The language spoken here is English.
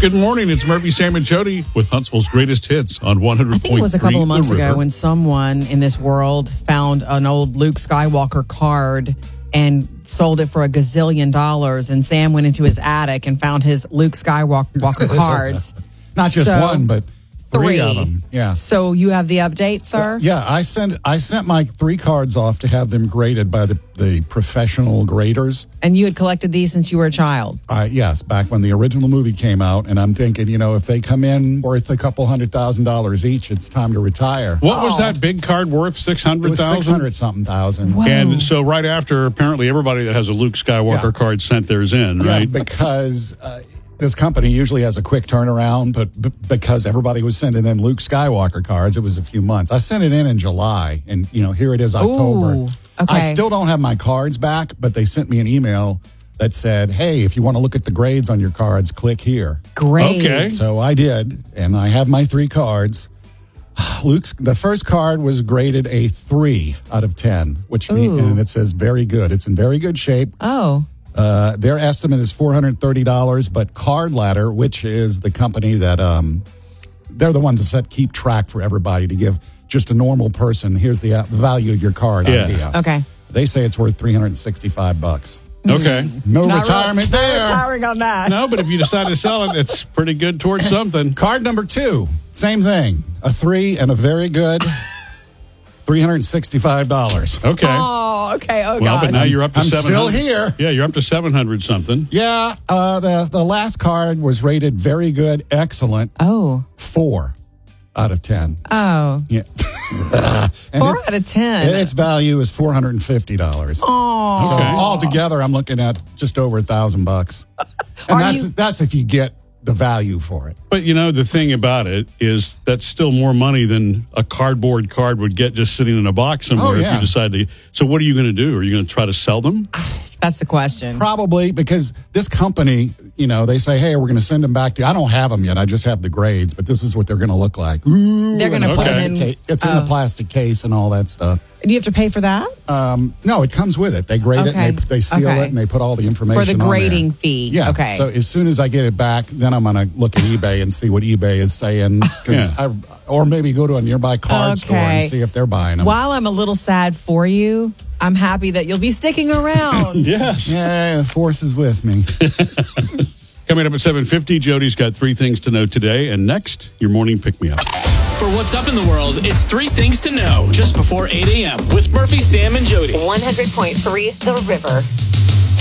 Good morning. It's Murphy, Sam, and Jody with Huntsville's greatest hits on 100.3. I think it was a couple of months ago when someone in this world found an old Luke Skywalker card and sold it for $1 gazillion. And Sam went into his attic and found his Luke Skywalker cards. Not just one, but three of them. Yeah. So you have the update, sir? Yeah, I sent my 3 cards off to have them graded by the professional graders. And you had collected these since you were a child? Yes, back when the original movie came out. And I'm thinking, if they come in worth a couple $100,000 each, it's time to retire. What was that big card worth? 600,000? It was 600-something thousand. Whoa. And so right after, apparently everybody that has a Luke Skywalker card sent theirs in, right? Yeah, because this company usually has a quick turnaround, but because everybody was sending in Luke Skywalker cards, it was a few months. I sent it in July, and here it is October. Ooh, okay. I still don't have my cards back, but they sent me an email that said, hey, if you want to look at the grades on your cards, click here. Great. Okay. So I did, and I have my 3 cards. The first card was graded a 3 out of 10, which means, and it says very good. It's in very good shape. Oh. Their estimate is $430, but Card Ladder, which is the company that they're the ones that keep track for everybody to give just a normal person, here's the value of your card idea. Okay. They say it's worth $365. Okay. No retirement there. Not retiring on that. No, but if you decide to sell it, it's pretty good towards something. Card number 2, same thing. A 3 and a very good $365. Okay. Oh, okay. Oh, Well, gosh. but now you're up to I'm 700. still here. Yeah, you're up to 700 something. Yeah, the last card was rated very good, excellent, Oh. 4 out of 10. Oh. Yeah. 4 out of 10. Its value is $450. Oh. So Okay. altogether, I'm looking at just over $1,000, and that's if you get the value for it. But the thing about it is that's still more money than a cardboard card would get just sitting in a box somewhere if you decide to. So what are you going to do? Are you going to try to sell them? That's the question. Probably, because this company, they say, hey, we're going to send them back to you. I don't have them yet. I just have the grades, but this is what they're going to look like. Ooh, They're going to put plastic in. case. It's in a plastic case and all that stuff. Do you have to pay for that? No, it comes with it. They grade it, and they seal it, and they put all the information For the on grading there. fee. Yeah. Okay. So as soon as I get it back, then I'm going to look at eBay and see what eBay is saying. Or maybe go to a nearby card store and see if they're buying them. While I'm a little sad for you, I'm happy that you'll be sticking around. Yes. Yeah, the force is with me. Coming up at 7:50, Jody's got 3 things to know today. And next, your morning pick-me-up. For what's up in the world, it's 3 things to know just before 8 a.m. with Murphy, Sam, and Jody. 100.3 The River.